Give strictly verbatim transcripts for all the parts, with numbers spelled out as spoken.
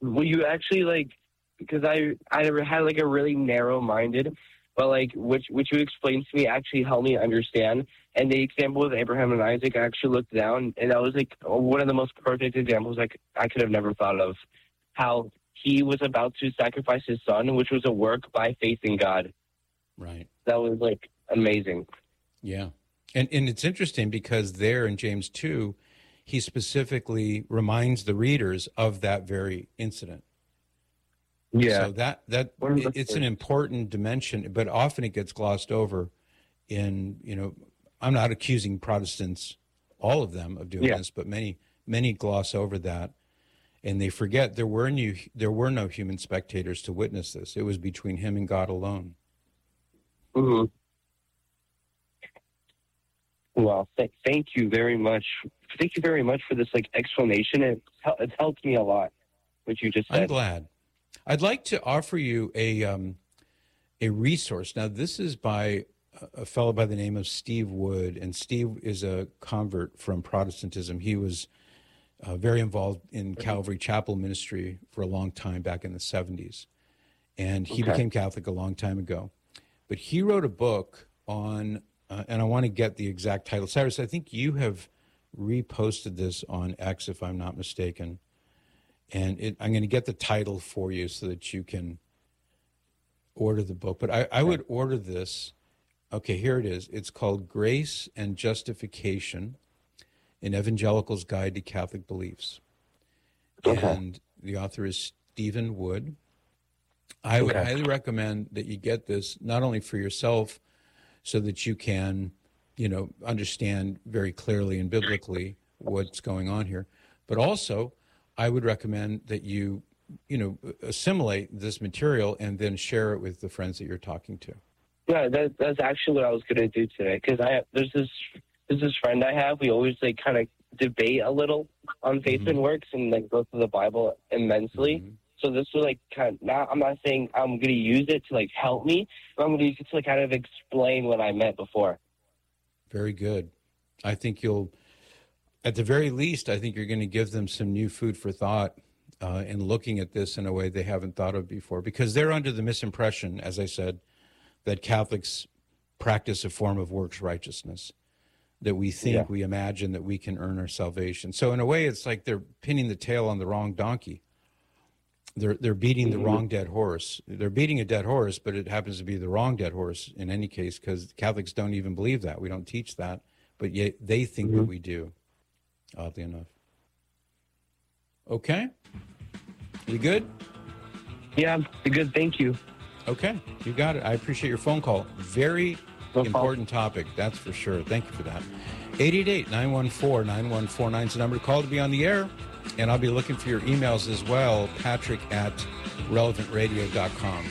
Well, you actually, like, because I, I had, like, a really narrow-minded, but, like, which, which you explained to me actually helped me understand. And the example of Abraham and Isaac, I actually looked down, and that was, like, one of the most perfect examples I, I could have never thought of, how he was about to sacrifice his son, which was a work by faith in God. Right. That was, like, amazing. Yeah. And and it's interesting because there in James two, he specifically reminds the readers of that very incident. Yeah. So that, that it's an important dimension, but often it gets glossed over in, you know, I'm not accusing Protestants, all of them, of doing yeah. this, but many, many gloss over that. And they forget there were new, there were no human spectators to witness this. It was between him and God alone. Mm-hmm. Well, th- thank you very much. Thank you very much for this like explanation. It, it's helped me a lot, what you just said. I'm glad. I'd like to offer you a um, a resource. Now, this is by a fellow by the name of Steve Wood, and Steve is a convert from Protestantism. He was uh, very involved in Calvary Chapel ministry for a long time back in the seventies, and he okay. became Catholic a long time ago. But he wrote a book on, uh, and I want to get the exact title. Cyrus, I think you have reposted this on X, if I'm not mistaken. And it, I'm going to get the title for you so that you can order the book. But I, I would order this. Okay, here it is. It's called Grace and Justification, an Evangelical's Guide to Catholic Beliefs. Okay. And the author is Stephen Wood. I would okay. highly recommend that you get this, not only for yourself, so that you can, you know, understand very clearly and biblically what's going on here, but also I would recommend that you, you know, assimilate this material and then share it with the friends that you're talking to. Yeah, that, that's actually what I was going to do today, because I there's this there's this friend I have. We always like kind of debate a little on faith mm-hmm. and works and like go through the Bible immensely. Mm-hmm. So this was like kind of, not, I'm not saying I'm going to use it to like help me, but I'm going to use it to like kind of explain what I meant before. Very good. I think you'll, at the very least, I think you're going to give them some new food for thought uh, in looking at this in a way they haven't thought of before, because they're under the misimpression, as I said, that Catholics practice a form of works righteousness, that we think, yeah. we imagine that we can earn our salvation. So in a way, it's like they're pinning the tail on the wrong donkey. They're they're beating the wrong dead horse. They're beating a dead horse, but it happens to be the wrong dead horse in any case, because Catholics don't even believe that. We don't teach that, but yet they think mm-hmm. that we do, oddly enough. Okay? You good? Yeah, I'm good. Thank you. Okay, you got it. I appreciate your phone call. Very no important problem. Topic, that's for sure. Thank you for that. eight eight eight, nine one four, nine one four nine is the number to call to be on the air. And I'll be looking for your emails as well, Patrick at relevant radio dot com.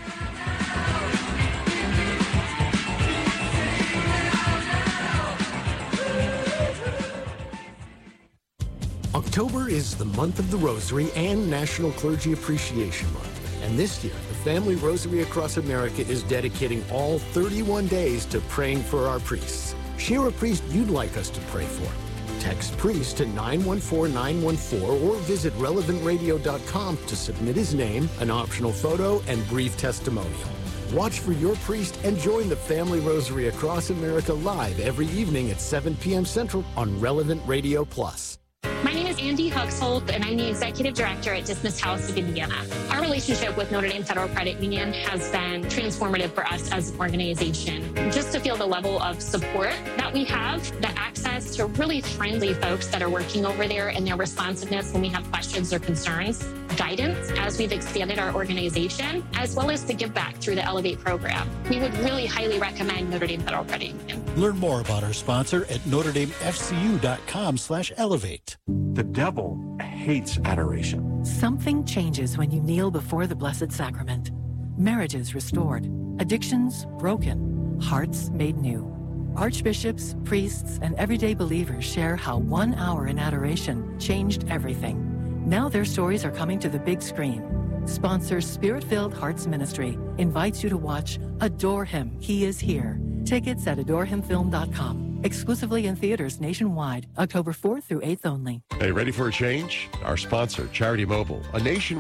October is the month of the Rosary and National Clergy Appreciation Month. And this year, the Family Rosary Across America is dedicating all thirty-one days to praying for our priests. Share a priest you'd like us to pray for. Text priest to nine one four nine one four or visit relevant radio dot com to submit his name, an optional photo, and brief testimonial. Watch for your priest and join the Family Rosary Across America live every evening at seven p.m. Central on Relevant Radio Plus. My name is Andy Huxholt, and I'm the Executive Director at Dismiss House of Indiana. Our relationship with Notre Dame Federal Credit Union has been transformative for us as an organization. Just to feel the level of support that we have, the access to really friendly folks that are working over there, and their responsiveness when we have questions or concerns, guidance as we've expanded our organization, as well as the give back through the Elevate program. We would really highly recommend Notre Dame Federal Credit Union. Learn more about our sponsor at notre dame f c u dot com slash elevate. The devil hates adoration. Something changes when you kneel before the Blessed Sacrament. Marriages restored, addictions broken, hearts made new. Archbishops, priests, and everyday believers share how one hour in adoration changed everything. Now their stories are coming to the big screen. Sponsor Spirit-Filled Hearts Ministry invites you to watch Adore Him, He Is Here. Tickets at adore him film dot com. Exclusively in theaters nationwide, October fourth through eighth only. Hey, ready for a change? Our sponsor, Charity Mobile, a nationwide